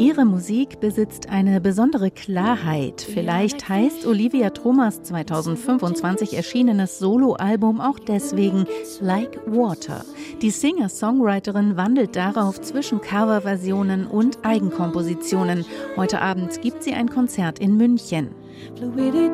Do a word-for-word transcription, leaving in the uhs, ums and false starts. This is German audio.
Ihre Musik besitzt eine besondere Klarheit. Vielleicht heißt Olivia Thomas zweitausendfünfundzwanzig erschienenes Soloalbum auch deswegen Like Water. Die Singer-Songwriterin wandelt darauf zwischen Coverversionen und Eigenkompositionen. Heute Abend gibt sie ein Konzert in München.